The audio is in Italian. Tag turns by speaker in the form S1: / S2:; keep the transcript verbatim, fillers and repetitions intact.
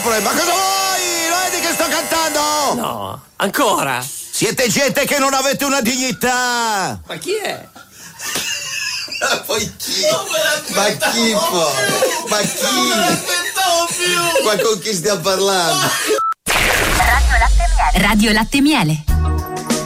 S1: problema. Cosa vuoi? Lo vedi che sto cantando?
S2: No, ancora?
S1: Siete gente che non avete una dignità.
S2: Ma chi è?
S1: Poi chi? Ma chi poi? Ma chi?
S3: Non me l'aspettavo più.
S1: Ma con chi stiamo parlando?
S4: Radio Latte Miele. Radio Latte Miele.